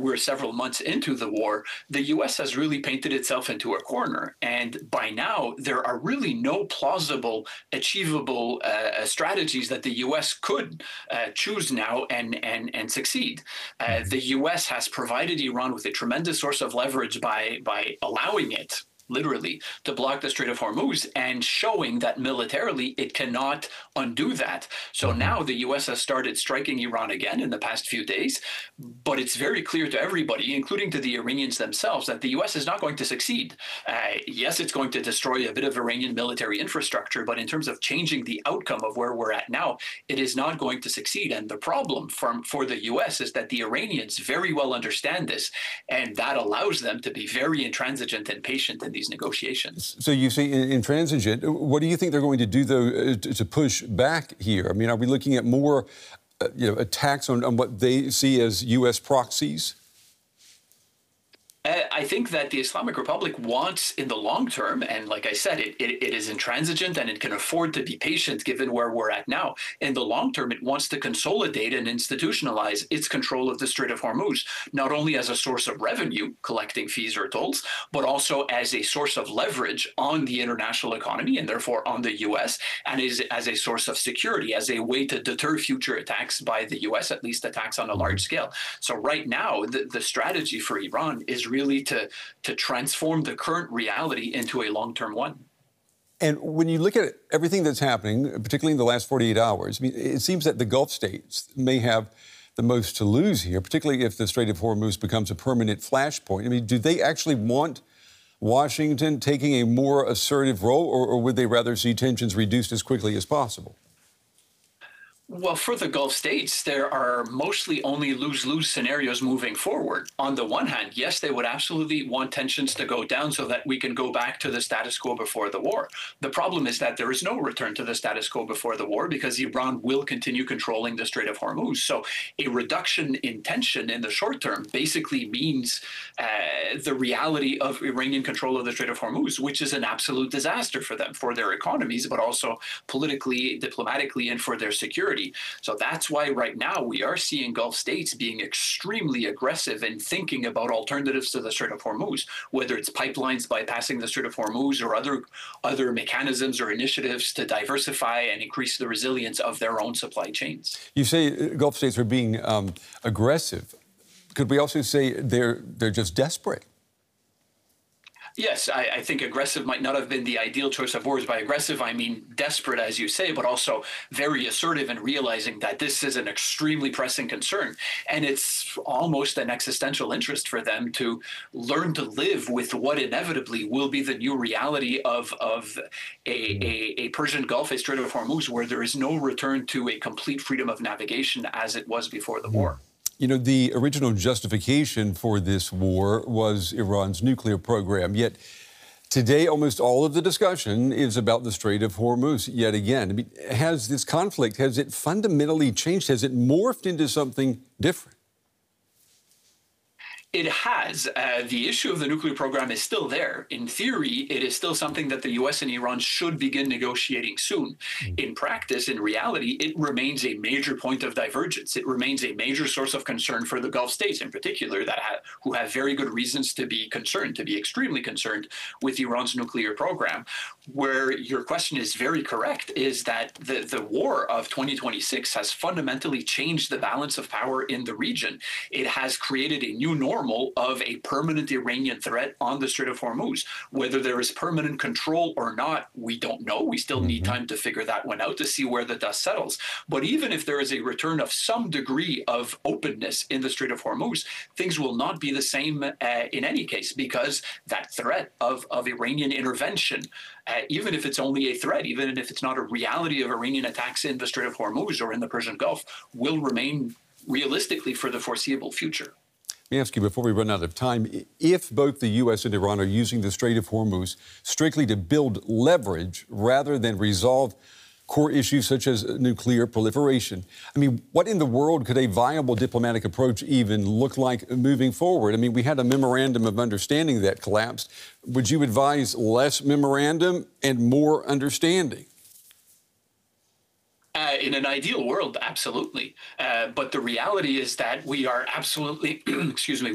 we're several months into the war, the U.S. has really painted itself into a corner. And by now, there are really no plausible, achievable strategies that the U.S. could choose now and succeed. The U.S. has provided Iran with a tremendous source of leverage by allowing it, literally, to block the Strait of Hormuz and showing that militarily it cannot undo that. So now the U.S. has started striking Iran again in the past few days, but it's very clear to everybody, including to the Iranians themselves, that the U.S. is not going to succeed. Yes, it's going to destroy a bit of Iranian military infrastructure, but in terms of changing the outcome of where we're at now, it is not going to succeed. And the problem for the U.S. is that the Iranians very well understand this, and that allows them to be very intransigent and patient in these negotiations. So you see intransigent. What do you think they're going to do, though, to push back here? I mean, are we looking at more attacks on what they see as U.S. proxies? I think that the Islamic Republic wants, in the long term, and like I said, it is intransigent and it can afford to be patient given where we're at now. In the long term, it wants to consolidate and institutionalize its control of the Strait of Hormuz, not only as a source of revenue, collecting fees or tolls, but also as a source of leverage on the international economy and therefore on the U.S., and as a source of security, as a way to deter future attacks by the U.S., at least attacks on a large scale. So right now, the strategy for Iran is really to transform the current reality into a long-term one. And when you look at everything that's happening, particularly in the last 48 hours, I mean, it seems that the Gulf states may have the most to lose here, particularly if the Strait of Hormuz becomes a permanent flashpoint. I mean, do they actually want Washington taking a more assertive role, or would they rather see tensions reduced as quickly as possible? Well, for the Gulf states, there are mostly only lose-lose scenarios moving forward. On the one hand, yes, they would absolutely want tensions to go down so that we can go back to the status quo before the war. The problem is that there is no return to the status quo before the war because Iran will continue controlling the Strait of Hormuz. So a reduction in tension in the short term basically means the reality of Iranian control of the Strait of Hormuz, which is an absolute disaster for them, for their economies, but also politically, diplomatically, and for their security. So that's why right now we are seeing Gulf states being extremely aggressive in thinking about alternatives to the Strait of Hormuz, whether it's pipelines bypassing the Strait of Hormuz or other mechanisms or initiatives to diversify and increase the resilience of their own supply chains. You say Gulf states are being aggressive. Could we also say they're just desperate? Yes, I think aggressive might not have been the ideal choice of words. By aggressive, I mean desperate, as you say, but also very assertive in realizing that this is an extremely pressing concern. And it's almost an existential interest for them to learn to live with what inevitably will be the new reality of a Persian Gulf, a Strait of Hormuz, where there is no return to a complete freedom of navigation as it was before the war. You know, the original justification for this war was Iran's nuclear program, yet today almost all of the discussion is about the Strait of Hormuz yet again. I mean, has this conflict, has it fundamentally changed? Has it morphed into something different? It has. The issue of the nuclear program is still there. In theory, it is still something that the U.S. and Iran should begin negotiating soon. In practice, in reality, it remains a major point of divergence. It remains a major source of concern for the Gulf states in particular, who have very good reasons to be concerned, to be extremely concerned with Iran's nuclear program. Where your question is very correct is that the war of 2026 has fundamentally changed the balance of power in the region. It has created a new normal of a permanent Iranian threat on the Strait of Hormuz. Whether there is permanent control or not, we don't know. We still need time to figure that one out to see where the dust settles. But even if there is a return of some degree of openness in the Strait of Hormuz, things will not be the same in any case, because that threat of Iranian intervention, even if it's only a threat, even if it's not a reality of Iranian attacks in the Strait of Hormuz or in the Persian Gulf, will remain realistically for the foreseeable future. Let me ask you, before we run out of time, if both the U.S. and Iran are using the Strait of Hormuz strictly to build leverage rather than resolve core issues such as nuclear proliferation, I mean, what in the world could a viable diplomatic approach even look like moving forward? I mean, we had a memorandum of understanding that collapsed. Would you advise less memorandum and more understanding? In an ideal world, absolutely. But the reality is that we are absolutely, excuse me,